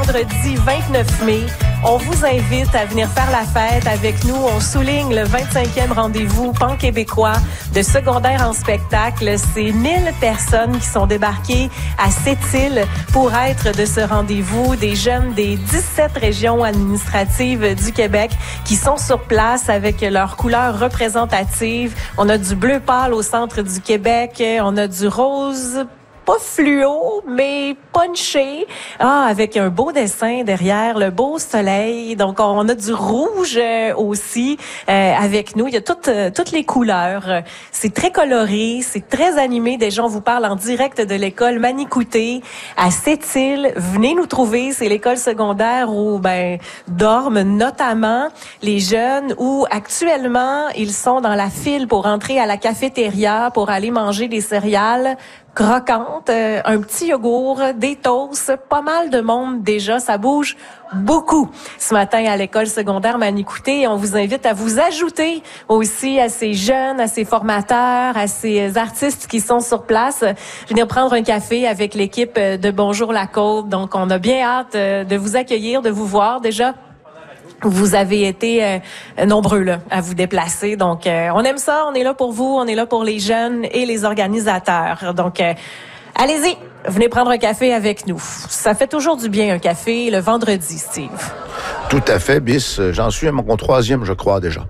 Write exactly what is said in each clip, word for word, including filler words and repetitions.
vendredi vingt-neuf mai. On vous invite à venir faire la fête avec nous. On souligne le vingt-cinquième rendez-vous pan-québécois de secondaire en spectacle. C'est mille personnes qui sont débarquées à Sept-Îles pour être de ce rendez-vous. Des jeunes des dix-sept régions administratives du Québec qui sont sur place avec leurs couleurs représentatives. On a du bleu pâle au centre du Québec. On a du rose pas fluo, mais punché. Ah, avec un beau dessin derrière, le beau soleil. Donc, on a du rouge euh, aussi euh, avec nous. Il y a toutes, euh, toutes les couleurs. C'est très coloré, c'est très animé. Déjà, on vous parle en direct de l'école Manicouté à Sept-Îles. Venez nous trouver. C'est l'école secondaire où ben dorment notamment les jeunes, où actuellement, ils sont dans la file pour entrer à la cafétéria pour aller manger des céréales croquantes, euh, un petit yogourt, des toasts, pas mal de monde déjà, ça bouge beaucoup ce matin à l'école secondaire Manicouté. On vous invite à vous ajouter aussi à ces jeunes, à ces formateurs, à ces artistes qui sont sur place. Venir prendre un café avec l'équipe de Bonjour la Côte. Donc, on a bien hâte de vous accueillir, de vous voir déjà. Vous avez été euh, nombreux là, à vous déplacer. Donc, euh, on aime ça. On est là pour vous. On est là pour les jeunes et les organisateurs. Donc, euh, allez-y. Venez prendre un café avec nous. Ça fait toujours du bien, un café, le vendredi, Steve. Tout à fait, Bis. J'en suis à mon troisième, je crois, déjà.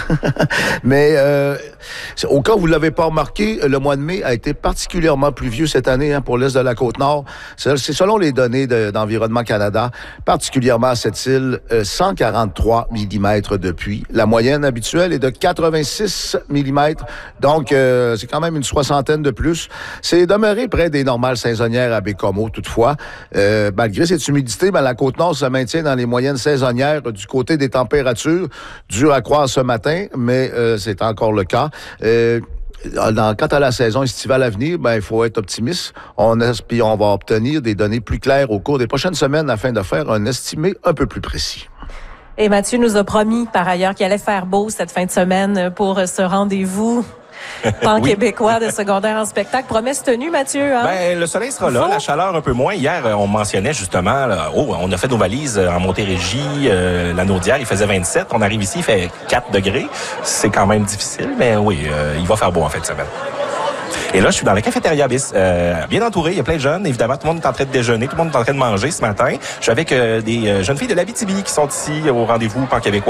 Mais euh, au cas où vous ne l'avez pas remarqué, le mois de mai a été particulièrement pluvieux cette année hein, pour l'est de la Côte-Nord. C'est, c'est selon les données de, d'Environnement Canada, particulièrement à Sept-Îles, euh, cent quarante-trois millimètres de pluie. La moyenne habituelle est de quatre-vingt-six millimètres, donc euh, c'est quand même une soixantaine de plus. C'est demeuré près des normales saisonnières à Bécomo, toutefois. Euh, malgré cette humidité, ben, la Côte-Nord se maintient dans les moyennes saisonnières du côté des températures. Dur à croire ce matin, mais euh, c'est encore le cas. Euh, dans, quant à la saison estivale à venir, ben il faut être optimiste. On espère, on va obtenir des données plus claires au cours des prochaines semaines afin de faire un estimé un peu plus précis. Et Mathieu nous a promis, par ailleurs, qu'il allait faire beau cette fin de semaine pour ce rendez-vous pan-québécois oui. de secondaire en spectacle. Promesse tenue, Mathieu. Hein? Ben, le soleil sera là, la chaleur un peu moins. Hier, on mentionnait justement, là, oh, on a fait nos valises en Montérégie, euh, la Naudière, il faisait vingt-sept. On arrive ici, il fait quatre degrés. C'est quand même difficile, mais oui, euh, il va faire beau en fin de semaine. Et là, je suis dans la cafétéria Bis, euh, bien entouré. Il y a plein de jeunes. Évidemment, tout le monde est en train de déjeuner, tout le monde est en train de manger ce matin. Je suis avec euh, des jeunes filles de l'Abitibi qui sont ici au rendez-vous pan-québécois.